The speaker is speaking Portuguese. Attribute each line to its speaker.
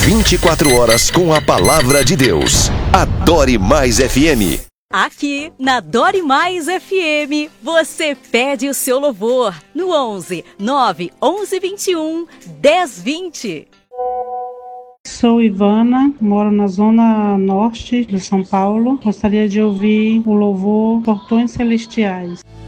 Speaker 1: 24 horas com a palavra de Deus. Adore Mais FM.
Speaker 2: Aqui na Adore Mais FM, você pede o seu louvor no 11 9 11 21 10 20.
Speaker 3: Sou Ivana, moro na zona norte de São Paulo. Gostaria de ouvir o louvor Portões Celestiais.